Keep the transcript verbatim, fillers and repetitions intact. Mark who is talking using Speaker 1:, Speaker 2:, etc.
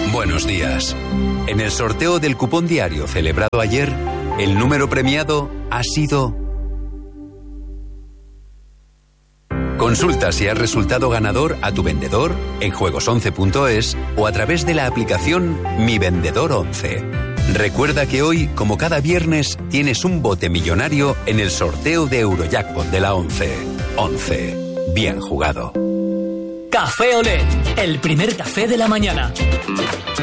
Speaker 1: Buenos días. En el sorteo del cupón diario celebrado ayer, el número premiado ha sido... Consulta si has resultado ganador a tu vendedor en juegos once punto es o a través de la aplicación Mi Vendedor once. Recuerda que hoy, como cada viernes, tienes un bote millonario en el sorteo de Eurojackpot de la once. once. Bien jugado.
Speaker 2: Café Olé, el primer café de la mañana.